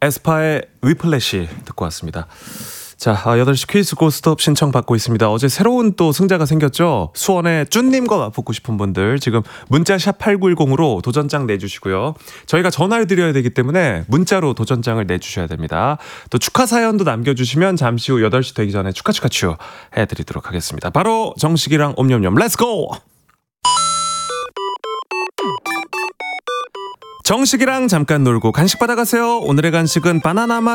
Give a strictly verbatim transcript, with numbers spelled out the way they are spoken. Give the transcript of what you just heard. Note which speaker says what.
Speaker 1: 에스파의 위플래시 듣고 왔습니다. 자, 여덟 시 퀴즈 고스톱 신청받고 있습니다. 어제 새로운 또 승자가 생겼죠. 수원의 쭈님과 맞붙고 싶은 분들 지금 문자 샵 팔구일공으로 도전장 내주시고요. 저희가 전화를 드려야 되기 때문에 문자로 도전장을 내주셔야 됩니다. 또 축하 사연도 남겨주시면 잠시 후 여덟 시 되기 전에 축하 축하 추 해드리도록 하겠습니다. 바로 정식이랑 옴념념 렛츠고! 정식이랑 잠깐 놀고 간식 받아가세요. 오늘의 간식은 바나나 맛